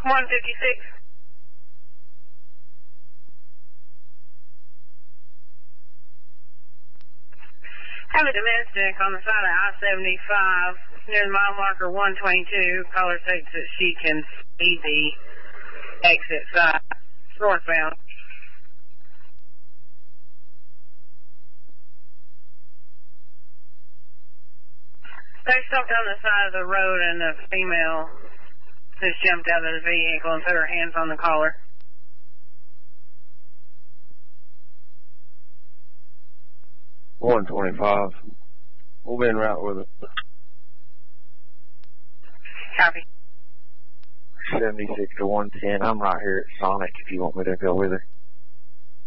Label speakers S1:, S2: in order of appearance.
S1: 156. Have a domestic on the side of I-75 near the mile marker 122. Caller states that she can see the exit side northbound. They stopped on the side of the road and the female just jumped out of the vehicle and put her hands on the collar.
S2: $125. We'll be en route with it.
S1: Copy.
S2: 76 to 110. I'm right here at Sonic if you want me to go with her.